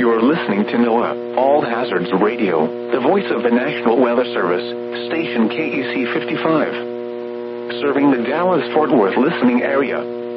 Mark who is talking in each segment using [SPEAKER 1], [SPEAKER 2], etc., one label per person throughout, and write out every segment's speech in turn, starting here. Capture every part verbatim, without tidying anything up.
[SPEAKER 1] You're listening to NOAA, All Hazards Radio, the voice of the National Weather Service, station K E C fifty-five. Serving the Dallas-Fort Worth listening area.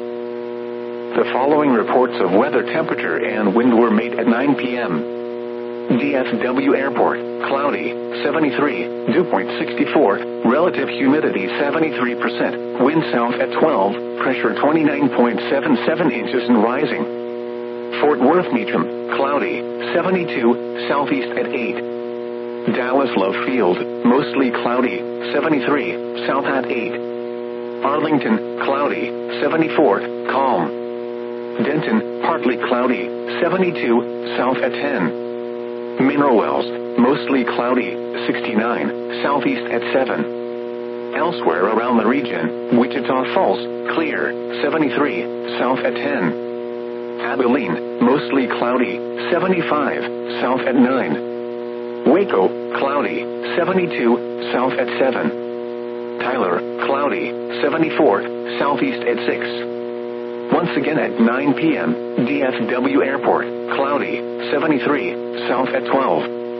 [SPEAKER 1] The following reports of weather, temperature, and wind were made at nine p.m. D F W Airport, cloudy, seventy-three, dew point sixty-four, relative humidity seventy-three percent, wind south at twelve, pressure twenty-nine point seven seven inches and rising. Fort Worth Meacham, cloudy, seventy-two, southeast at eight. Dallas Love Field, mostly cloudy, seventy-three, south at eight. Arlington, cloudy, seventy-four, calm. Denton, partly cloudy, seventy-two, south at ten. Mineral Wells, mostly cloudy, sixty-nine, southeast at seven. Elsewhere around the region, Wichita Falls, clear, seventy-three, south at ten. Abilene, mostly cloudy, seventy-five, south at nine. Waco, cloudy, seventy-two, south at seven. Tyler, cloudy, seventy-four, southeast at six. Once again at nine p.m., D F W Airport, cloudy, seventy-three, south at twelve.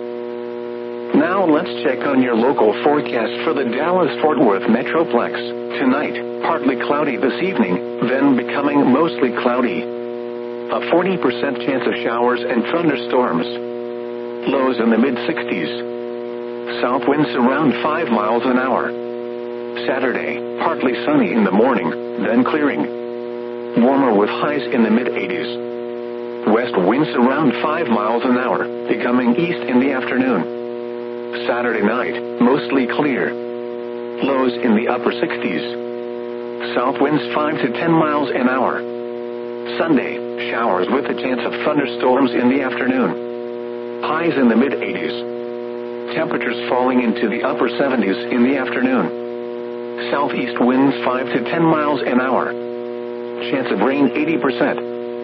[SPEAKER 1] Now let's check on your local forecast for the Dallas-Fort Worth Metroplex. Tonight, partly cloudy this evening, then becoming mostly cloudy. A forty percent chance of showers and thunderstorms. Lows in the mid-sixties. South winds around five miles an hour. Saturday, partly sunny in the morning, then clearing. Warmer with highs in the mid-eighties. West winds around five miles an hour, becoming east in the afternoon. Saturday night, mostly clear. Lows in the upper sixties. South winds five to ten miles an hour. Sunday, showers with a chance of thunderstorms in the afternoon. Highs in the mid-eighties. Temperatures falling into the upper seventies in the afternoon. Southeast winds five to ten miles an hour. Chance of rain eighty percent.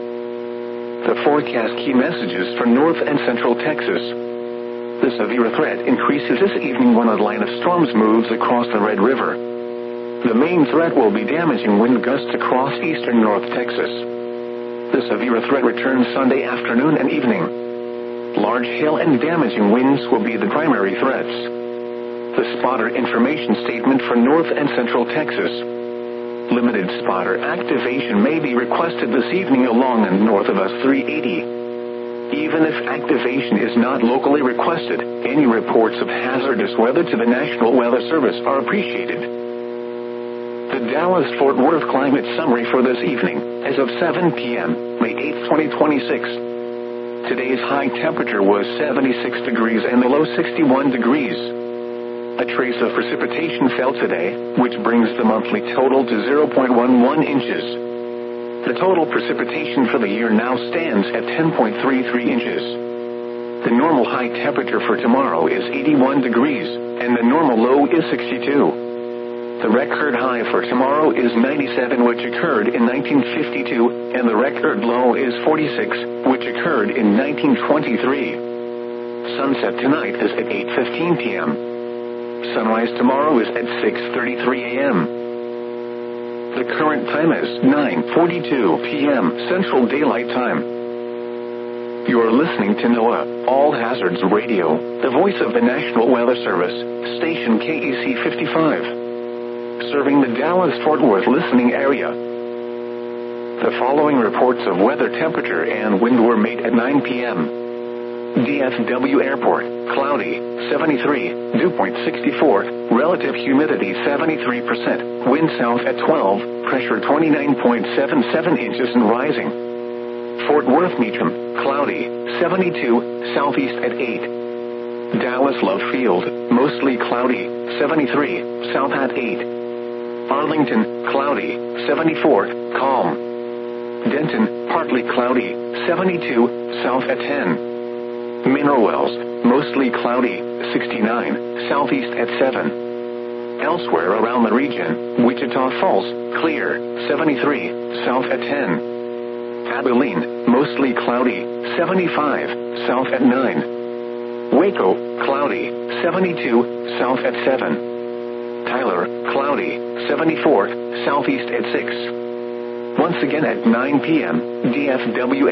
[SPEAKER 1] The forecast key messages for north and central Texas. The severe threat increases this evening when a line of storms moves across the Red River. The main threat will be damaging wind gusts across eastern North Texas. The severe threat returns Sunday afternoon and evening. Large hail and damaging winds will be the primary threats. The spotter information statement for north and central Texas. Limited spotter activation may be requested this evening along and north of us three eighty. Even if activation is not locally requested, any reports of hazardous weather to the National Weather Service are appreciated. The Dallas-Fort Worth climate summary for this evening, as of seven p.m., May eighth, twenty twenty-six. Today's high temperature was seventy-six degrees and the low sixty-one degrees. A trace of precipitation fell today, which brings the monthly total to zero point one one inches. The total precipitation for the year now stands at ten point three three inches. The normal high temperature for tomorrow is eighty-one degrees, and the normal low is sixty-two. The record high for tomorrow is ninety-seven, which occurred in nineteen fifty-two, and the record low is forty-six, which occurred in nineteen twenty-three. Sunset tonight is at eight fifteen p.m. Sunrise tomorrow is at six thirty-three a.m. The current time is nine forty-two p.m. Central Daylight Time. You are listening to NOAA, All Hazards Radio, the voice of the National Weather Service, station K E C fifty-five. Serving the Dallas-Fort Worth listening area. The following reports of weather, temperature, and wind were made at nine p.m. D F W Airport, cloudy, seventy-three, dew point sixty-four, relative humidity seventy-three percent, wind south at twelve, pressure twenty-nine point seven seven inches and rising. Fort Worth Meacham, cloudy, seventy-two, southeast at eight. Dallas Love Field, mostly cloudy, seventy-three, south at eight. Arlington, cloudy, seventy-four, calm. Denton, partly cloudy, seventy-two, south at ten. Mineral Wells, mostly cloudy, sixty-nine, southeast at seven. Elsewhere around the region, Wichita Falls, clear, seventy-three, south at ten. Abilene, mostly cloudy, seventy-five, south at nine. Waco, cloudy, seventy-two, south at seven. Tyler, cloudy, seventy-four, southeast at six. Once again at nine p.m., D F W